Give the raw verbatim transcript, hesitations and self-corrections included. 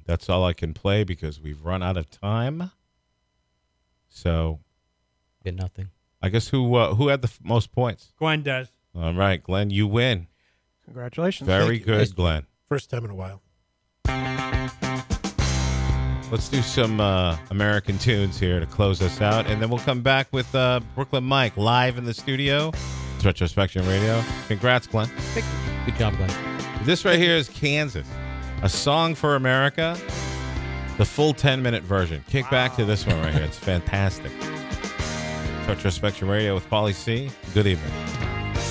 that's all I can play because we've run out of time. So, Get nothing. I guess who uh, who had the f- most points? Glenn does. All right, Glenn, you win. Congratulations. Very Thank you. good, Nice. Glenn. First time in a while. Let's do some uh, American tunes here to close us out, and then we'll come back with uh, Brooklyn Mike live in the studio. It's Retrospection Radio. Congrats, Glenn. Good job, Glenn. This right here is Kansas, a song for America, the full ten-minute version. Kick wow. back to this one right here. It's fantastic. Retrospection Radio with Paulie C. Good evening.